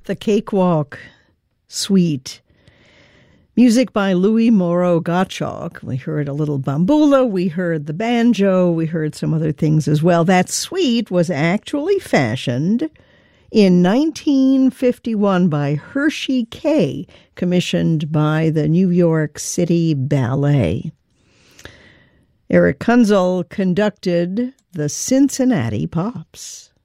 The Cakewalk Suite. Music by Louis Moreau Gottschalk. We heard a little bambula, we heard the banjo, we heard some other things as well. That suite was actually fashioned in 1951 by Hershey Kay, commissioned by the New York City Ballet. Eric Kunzel conducted the Cincinnati Pops.